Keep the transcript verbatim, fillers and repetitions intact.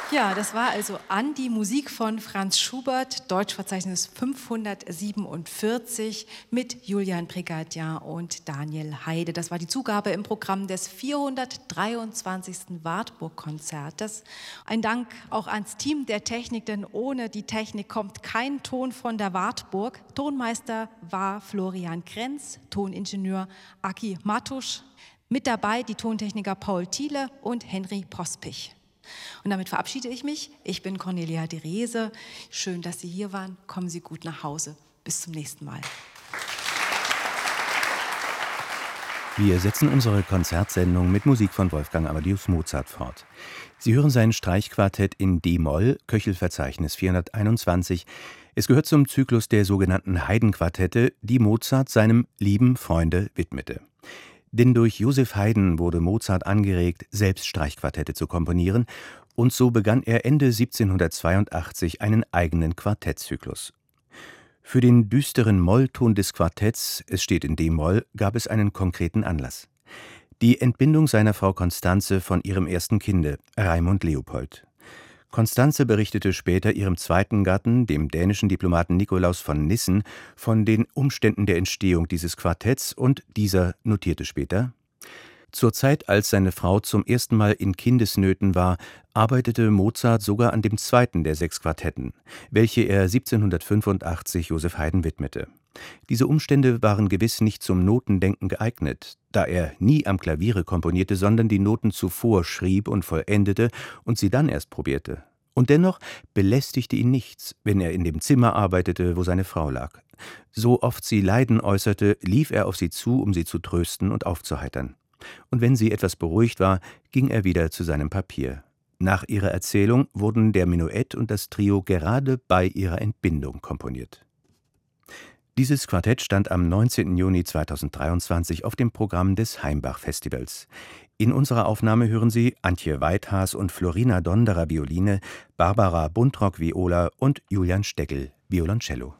Ja, das war also an die Musik von Franz Schubert, Deutschverzeichnis fünfhundertsiebenundvierzig mit Julian Prigadian und Daniel Heide. Das war die Zugabe im Programm des vierhundertdreiundzwanzigsten Wartburg-Konzertes. Ein Dank auch ans Team der Technik, denn ohne die Technik kommt kein Ton von der Wartburg. Tonmeister war Florian Krenz, Toningenieur Aki Matusch. Mit dabei die Tontechniker Paul Thiele und Henry Pospich. Und damit verabschiede ich mich. Ich bin Cornelia Derese. Schön, dass Sie hier waren. Kommen Sie gut nach Hause. Bis zum nächsten Mal. Wir setzen unsere Konzertsendung mit Musik von Wolfgang Amadeus Mozart fort. Sie hören sein Streichquartett in D-Moll, Köchelverzeichnis vierhunderteinundzwanzig. Es gehört zum Zyklus der sogenannten Haydn-Quartette, die Mozart seinem lieben Freunde widmete. Denn durch Joseph Haydn wurde Mozart angeregt, selbst Streichquartette zu komponieren, und so begann er Ende siebzehnhundertzweiundachtzig einen eigenen Quartettzyklus. Für den düsteren Mollton des Quartetts, es steht in D-Moll, gab es einen konkreten Anlass: die Entbindung seiner Frau Constanze von ihrem ersten Kinde, Raimund Leopold. Constanze berichtete später ihrem zweiten Gatten, dem dänischen Diplomaten Nikolaus von Nissen, von den Umständen der Entstehung dieses Quartetts, und dieser notierte später: Zur Zeit, als seine Frau zum ersten Mal in Kindesnöten war, arbeitete Mozart sogar an dem zweiten der sechs Quartetten, welche er siebzehnhundertfünfundachtzig Joseph Haydn widmete. Diese Umstände waren gewiss nicht zum Notendenken geeignet, da er nie am Klaviere komponierte, sondern die Noten zuvor schrieb und vollendete und sie dann erst probierte. Und dennoch belästigte ihn nichts, wenn er in dem Zimmer arbeitete, wo seine Frau lag. So oft sie Leiden äußerte, lief er auf sie zu, um sie zu trösten und aufzuheitern. Und wenn sie etwas beruhigt war, ging er wieder zu seinem Papier. Nach ihrer Erzählung wurden der Menuett und das Trio gerade bei ihrer Entbindung komponiert. Dieses Quartett stand am neunzehnten Juni zweitausenddreiundzwanzig auf dem Programm des Heimbach-Festivals. In unserer Aufnahme hören Sie Antje Weithaas und Florina Donderer Violine, Barbara Buntrock Viola und Julian Stegel Violoncello.